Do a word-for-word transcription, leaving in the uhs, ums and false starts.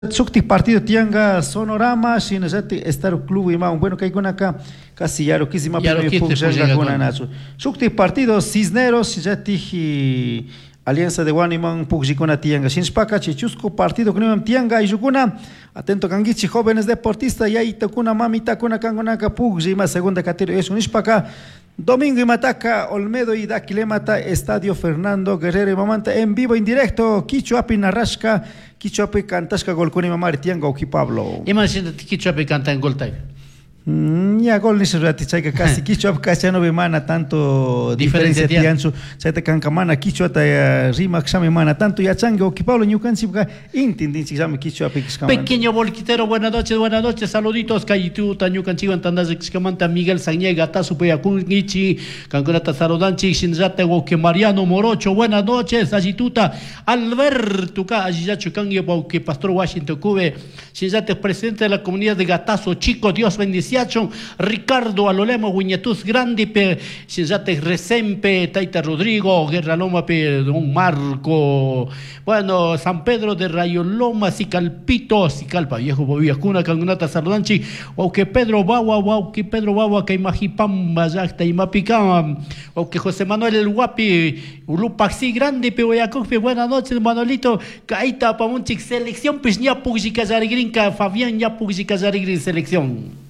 Sukti partido tianga sonorama shin jati estar club ima bueno que hay con acá casi ya lo que hicimos Ya lo pero quise, pues, con llega con con- nacho Sukti partido Cisneros jati Alianza de Guaniman Pugicona tianga shin spaka chichusco partido con imam tianga y juguna atento kangichi jóvenes deportistas y ahí tocuna mamita con kangonaka Pugima segunda categoría es un ispaka Domingo y Mataca, Olmedo y Daquilemata, Estadio Fernando Guerrero y Mamanta, en vivo, en directo, Quichuapi Narrasca, Quichuapi Cantasca, Golconi Mamari, Tianga, Oki Pablo. Imagínate que Chuape canta en Goltay. Mm, ya gol ni se raticha que casi Quichuap casi no ve mana tanto Diferencia diferencia tiene. tiancho, se te canca mana Quichuata rima xame mana tanto ya changa Oki Pablo Ñucan sibga intindin si xame Quichuapi xamanta. Pequeño volquitero, buenas noches, buenas noches, saluditos, Cayitu, Tañu Canchigo, Antandas, Excamanta, Miguel Sañega, Tazu, Peyacun, Gichi, Canconata, Sarodanchi, Shinzate, Woque, Mariano, Morocho, buenas noches, Ayituta, Alberto, Ayiyachu, Cangue, Bauque, Pastor Washington, Cube, Shinzate, presidente de la comunidad de Gatazo, Chico, Dios bendición, Ricardo, Alolemo, Guiñetuz, Grande, Pe, Shinzate, Resempe, Taita Rodrigo, Guerra Loma, Pe, Don Marco, bueno, San Pedro de Rayoloma, Sicalpito, Sicalpa, viejo Boviacuna, Cangunata, Sardanchi, o que Pedro Bawa, o que Pedro Bawa, que Imajipamba, Yacta, Imapicama, o que José Manuel El Guapi, Ulupaxi, Grande, Pehuayacofe, buenas noches, Manolito, Caita, Pamunchik, selección, pues ya Pugicazarigrinca, Fabián, ya Pugicazarigrin, selección.